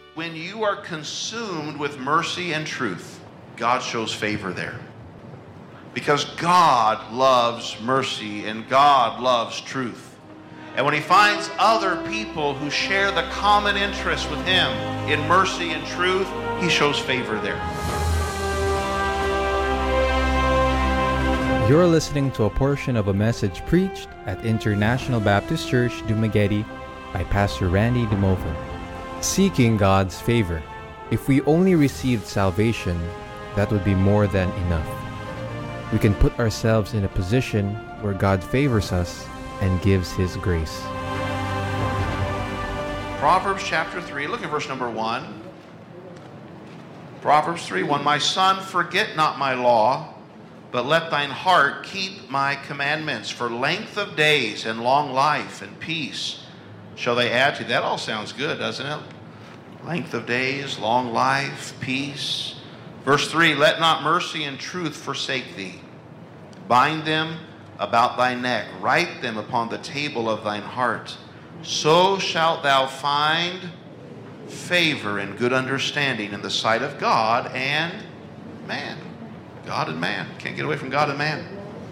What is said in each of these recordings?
When you are consumed with mercy and truth, God shows favor there. Because God loves mercy and God loves truth. And when he finds other people who share the common interest with him in mercy and truth, he shows favor there. You're listening to a portion of a message preached at International Baptist Church, Dumaguete by Pastor Randy DeMoven. Seeking God's favor. If we only received salvation, that would be more than enough. We can put ourselves in a position where God favors us and gives his grace. Proverbs chapter 3, look at verse number 1. Proverbs 3:1, my son, forget not my law, but let thine heart keep my commandments. For length of days and long life and peace shall they add to you. That all sounds good, doesn't it? Length of days, long life, peace. Verse 3, let not mercy and truth forsake thee. Bind them about thy neck. Write them upon the table of thine heart. So shalt thou find favor and good understanding in the sight of God and man. God and man. Can't get away from God and man.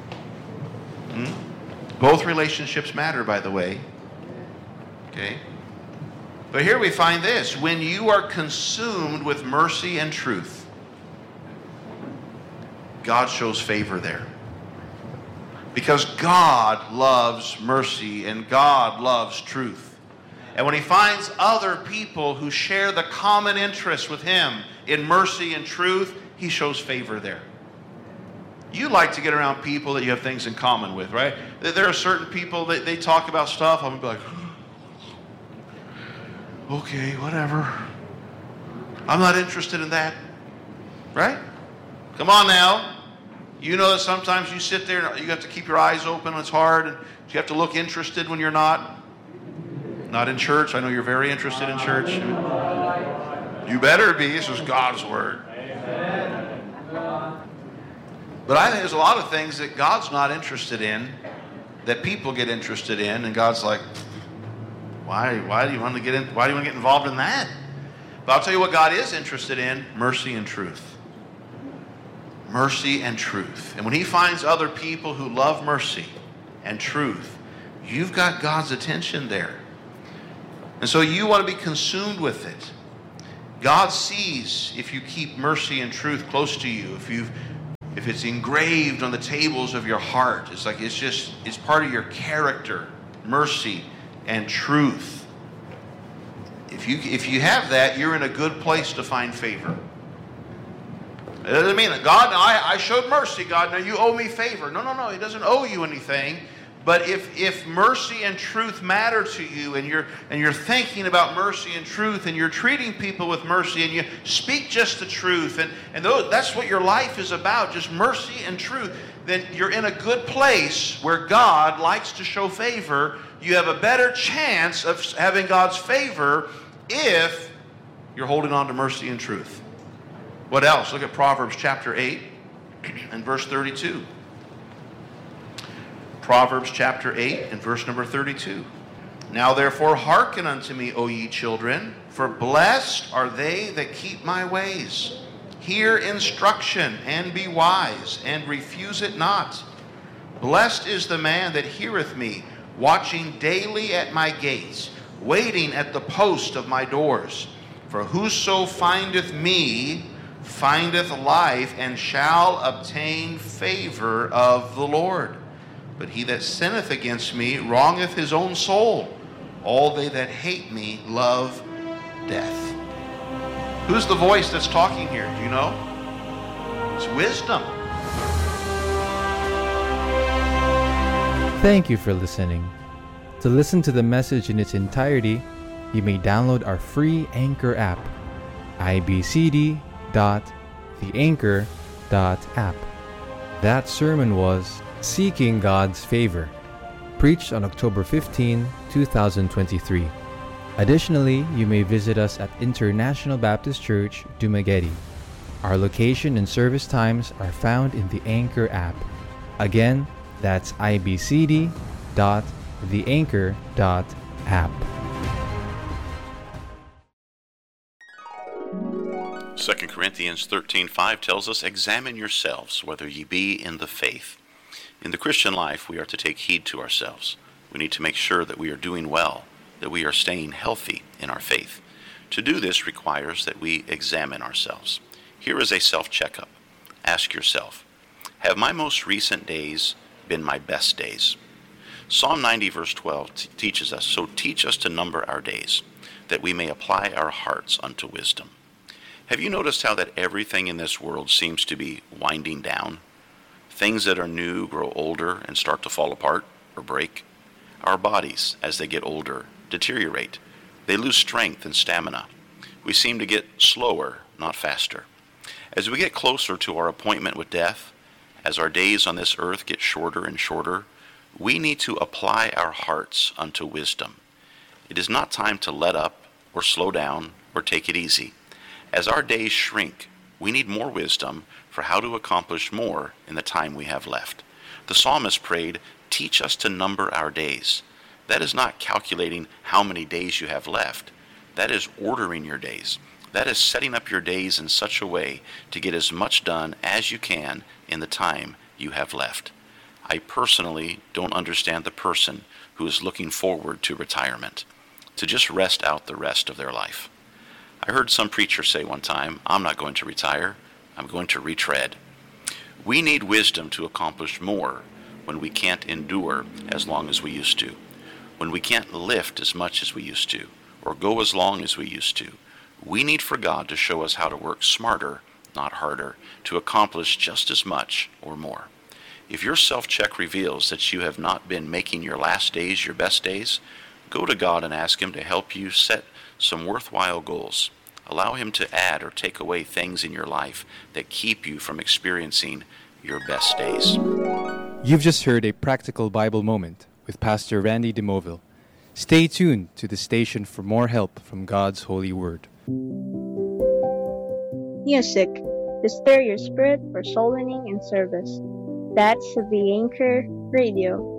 Both relationships matter, by the way. Okay? But here we find this. When you are consumed with mercy and truth, God shows favor there. Because God loves mercy and God loves truth. And when he finds other people who share the common interest with him in mercy and truth, he shows favor there. You like to get around people that you have things in common with, right? There are certain people that they talk about stuff. I'm going to be like, okay, whatever. I'm not interested in that. Right? Come on now. You know that sometimes you sit there and you have to keep your eyes open. It's hard. And you have to look interested when you're not. Not in church. I know you're very interested in church. You better be. This is God's word. But I think there's a lot of things that God's not interested in that people get interested in, and God's like, why do you want to get in? Why do you want to get involved in that? But I'll tell you what God is interested in: mercy and truth. Mercy and truth. And when he finds other people who love mercy and truth, you've got God's attention there. And so you want to be consumed with it. God sees if you keep mercy and truth close to you, if it's engraved on the tables of your heart. It's part of your character, mercy and truth. If you have that, you're in a good place to find favor. It doesn't mean that God, now I showed mercy, God, now you owe me favor. No, he doesn't owe you anything. But if mercy and truth matter to you, and you're thinking about mercy and truth, and you're treating people with mercy, and you speak just the truth, and that's what your life is about, just mercy and truth, then you're in a good place where God likes to show favor. You have a better chance of having God's favor if you're holding on to mercy and truth. What else? Look at Proverbs chapter 8 and verse 32. Proverbs chapter 8 and verse number 32. Now therefore hearken unto me, O ye children, for blessed are they that keep my ways. Hear instruction and be wise, and refuse it not. Blessed is the man that heareth me, watching daily at my gates, waiting at the post of my doors. For whoso findeth me findeth life, and shall obtain favor of the Lord. But he that sinneth against me wrongeth his own soul. All they that hate me love death. Who's the voice that's talking here? Do you know? It's wisdom. Thank you for listening. To listen to the message in its entirety, you may download our free Anchor app, ibcd.theanchor.app. That sermon was Seeking God's Favor, preached on October 15, 2023. Additionally, you may visit us at International Baptist Church, Dumaguete. Our location and service times are found in the Anchor app. Again, that's ibcd.theanchor.app. 2 Corinthians 13:5 tells us, "Examine yourselves, whether ye be in the faith." In the Christian life, we are to take heed to ourselves. We need to make sure that we are doing well, that we are staying healthy in our faith. To do this requires that we examine ourselves. Here is a self-checkup. Ask yourself, have my most recent days been my best days? Psalm 90 verse 12 teaches us, "So teach us to number our days, that we may apply our hearts unto wisdom." Have you noticed how that everything in this world seems to be winding down? Things that are new grow older and start to fall apart or break. Our bodies, as they get older, deteriorate. They lose strength and stamina. We seem to get slower, not faster. As we get closer to our appointment with death, as our days on this earth get shorter and shorter, we need to apply our hearts unto wisdom. It is not time to let up or slow down or take it easy. As our days shrink, we need more wisdom for how to accomplish more in the time we have left. The psalmist prayed, "Teach us to number our days." That is not calculating how many days you have left. That is ordering your days. That is setting up your days in such a way to get as much done as you can in the time you have left. I personally don't understand the person who is looking forward to retirement, to just rest out the rest of their life. I heard some preacher say one time, "I'm not going to retire, I'm going to retread." We need wisdom to accomplish more when we can't endure as long as we used to, when we can't lift as much as we used to, or go as long as we used to. We need for God to show us how to work smarter, not harder, to accomplish just as much or more. If your self-check reveals that you have not been making your last days your best days, go to God and ask Him to help you set some worthwhile goals. Allow Him to add or take away things in your life that keep you from experiencing your best days. You've just heard a practical Bible moment with Pastor Randy DeMoville. Stay tuned to the station for more help from God's holy word. Music to stir your spirit for soul winning and service. That's the Anchor Radio.